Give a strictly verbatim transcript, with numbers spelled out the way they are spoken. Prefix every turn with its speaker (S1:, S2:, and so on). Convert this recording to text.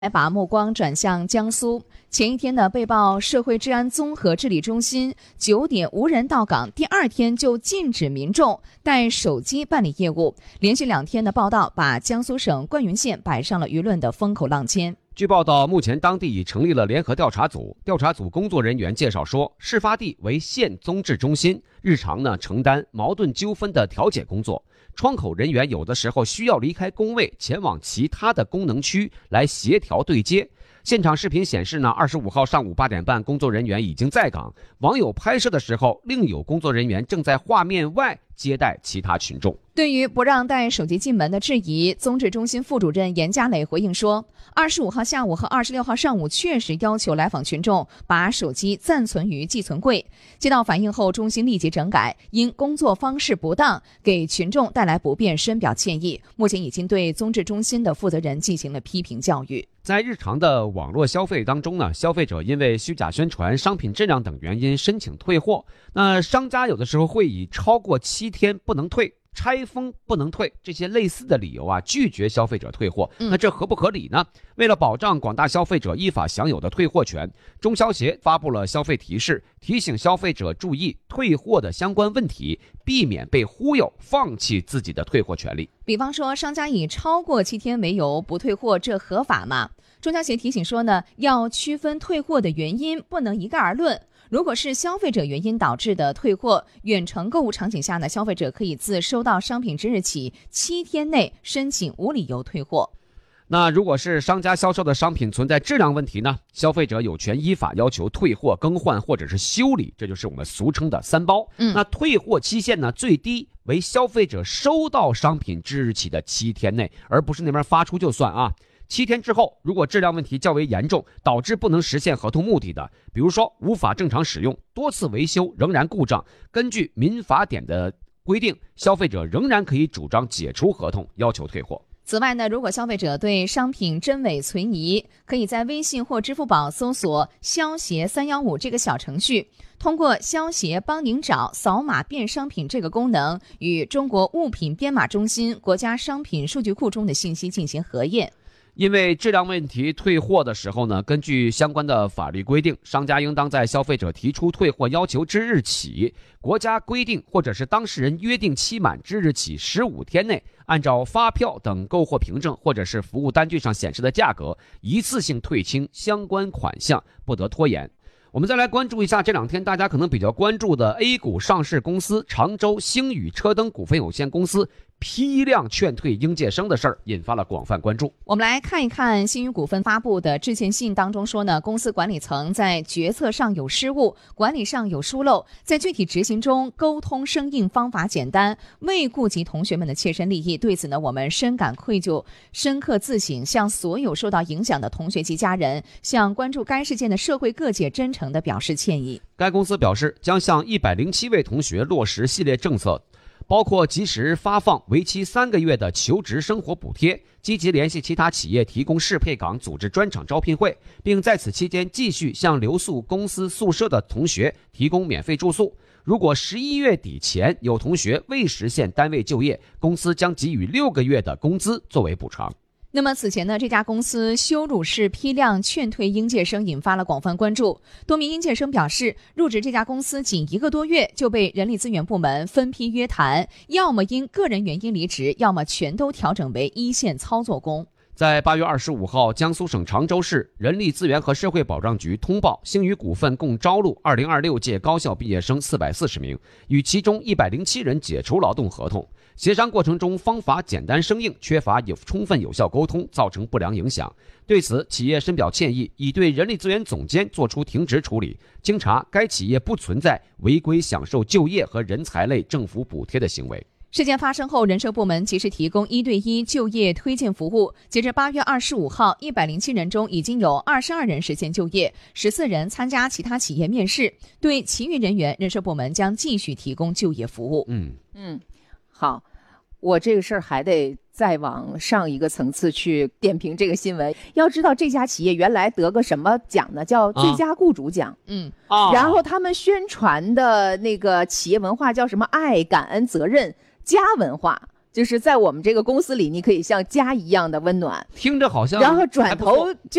S1: 来把目光转向江苏，前一天呢，被曝社会治安综合治理中心九点无人到岗，第二天就禁止民众带手机办理业务。连续两天的报道，把江苏省灌云县摆上了舆论的风口浪尖。
S2: 据报道，目前当地已成立了联合调查组。调查组工作人员介绍说，事发地为县综治中心，日常呢承担矛盾纠纷的调解工作。窗口人员有的时候需要离开工位，前往其他的功能区来协调对接。现场视频显示呢，二十五号上午八点半，工作人员已经在岗。网友拍摄的时候，另有工作人员正在画面外接待其他群众。
S1: 对于不让带手机进门的质疑，综治中心副主任严家磊回应说，二十五号下午和二十六号上午确实要求来访群众把手机暂存于寄存柜。接到反映后，中心立即整改，因工作方式不当给群众带来不便，深表歉意。目前已经对综治中心的负责人进行了批评教育。
S2: 在日常的网络消费当中呢，消费者因为虚假宣传、商品质量等原因申请退货，那商家有的时候会以超过七天不能退、拆封不能退这些类似的理由啊，拒绝消费者退货。那这合不合理呢？为了保障广大消费者依法享有的退货权，中消协发布了消费提示，提醒消费者注意退货的相关问题，避免被忽悠，放弃自己的退货权利。
S1: 比方说，商家以超过七天为由不退货，这合法吗？中消协提醒说呢，要区分退货的原因，不能一概而论。如果是消费者原因导致的退货，远程购物场景下呢，消费者可以自收到商品之日起七天内申请无理由退货。
S2: 那如果是商家销售的商品存在质量问题呢，消费者有权依法要求退货、更换或者是修理，这就是我们俗称的三包。嗯，那退货期限呢，最低为消费者收到商品之日起的七天内，而不是那边发出就算啊。七天之后，如果质量问题较为严重，导致不能实现合同目的的，比如说无法正常使用、多次维修仍然故障，根据民法典的规定，消费者仍然可以主张解除合同，要求退货。
S1: 此外呢，如果消费者对商品真伪存疑，可以在微信或支付宝搜索消协三一五这个小程序，通过消协帮您找扫码辨商品这个功能，与中国物品编码中心国家商品数据库中的信息进行核验。
S2: 因为质量问题退货的时候呢，根据相关的法律规定，商家应当在消费者提出退货要求之日起，国家规定或者是当事人约定期满之日起十五天内，按照发票等购货凭证或者是服务单据上显示的价格，一次性退清相关款项，不得拖延。我们再来关注一下这两天大家可能比较关注的 A 股上市公司常州星宇车灯股份有限公司批量劝退应届生的事儿，引发了广泛关注。
S1: 我们来看一看星宇股份发布的致歉信当中说呢，公司管理层在决策上有失误，管理上有疏漏，在具体执行中沟通生硬，方法简单，未顾及同学们的切身利益。对此呢，我们深感愧疚，深刻自省，向所有受到影响的同学及家人，向关注该事件的社会各界真诚地表示歉意。
S2: 该公司表示，将向一百零七位同学落实系列政策，包括及时发放为期三个月的求职生活补贴，积极联系其他企业提供适配岗，组织专场招聘会，并在此期间继续向留宿公司宿舍的同学提供免费住宿。如果十一月底前有同学未实现单位就业，公司将给予六个月的工资作为补偿。
S1: 那么此前呢，这家公司羞辱式批量劝退应届生引发了广泛关注。多名应届生表示，入职这家公司仅一个多月就被人力资源部门分批约谈，要么因个人原因离职，要么全都调整为一线操作工。
S2: 在八月二十五号，江苏省常州市人力资源和社会保障局通报，星宇股份共招录二零二六届高校毕业生四百四十名，与其中一百零七人解除劳动合同。协商过程中方法简单生硬，缺乏有充分有效沟通，造成不良影响。对此，企业深表歉意，已对人力资源总监作出停职处理。经查，该企业不存在违规享受就业和人才类政府补贴的行为。
S1: 事件发生后，人社部门及时提供一对一就业推荐服务。截至八月二十五号，一百零七人中已经有二十二人实现就业，十四人参加其他企业面试。对其余人员，人社部门将继续提供就业服务。
S3: 嗯嗯，好，我这个事儿还得再往上一个层次去点评这个新闻。要知道这家企业原来得个什么奖呢？叫最佳雇主奖。嗯，啊，然后他们宣传的那个企业文化叫什么？爱、感恩、责任。家文化， 就是在我们这个公司里，你可以像家一样的温暖。
S2: 听着好像，
S3: 然后转头就